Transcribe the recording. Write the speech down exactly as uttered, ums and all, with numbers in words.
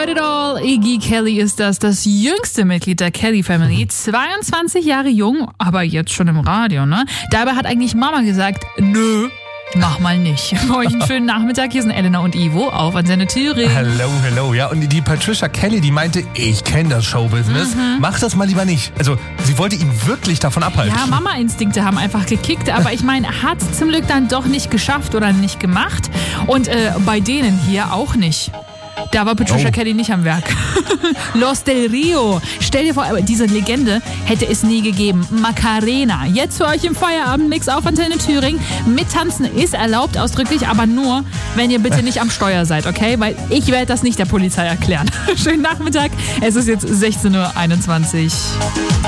Heard It All, Iggy Kelly ist das, das jüngste Mitglied der Kelly Family, zweiundzwanzig Jahre jung, aber jetzt schon im Radio, ne? Dabei hat eigentlich Mama gesagt, nö, mach mal nicht. Euch einen schönen Nachmittag, hier sind Elena und Ivo auf Antenne Thüringen. Hello, hello. Ja, und die Patricia Kelly, die meinte, ich kenne das Showbusiness, mhm. mach das mal lieber nicht. Also, sie wollte ihn wirklich davon abhalten. Ja, Mama-Instinkte haben einfach gekickt, aber ich meine, hat es zum Glück dann doch nicht geschafft oder nicht gemacht und äh, bei denen hier auch nicht. Da war Patricia oh. Kelly nicht am Werk. Los del Rio. Stell dir vor, diese Legende hätte es nie gegeben. Macarena. Jetzt für euch im Feierabendmix auf Antenne Thüringen. Mittanzen ist erlaubt, ausdrücklich, aber nur, wenn ihr bitte nicht am Steuer seid, okay? Weil ich werde das nicht der Polizei erklären. Schönen Nachmittag. Es ist jetzt sechzehn Uhr einundzwanzig.